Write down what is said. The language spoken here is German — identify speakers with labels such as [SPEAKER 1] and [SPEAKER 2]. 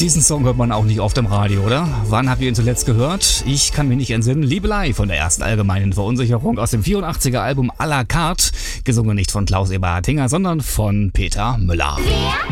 [SPEAKER 1] Diesen Song hört man auch nicht oft im Radio, oder? Wann habt ihr ihn zuletzt gehört? Ich kann mich nicht entsinnen. Liebelei von der ersten allgemeinen Verunsicherung aus dem 84er Album à la carte. Gesungen nicht von Klaus Eberhard Hinger, sondern von Peter Müller.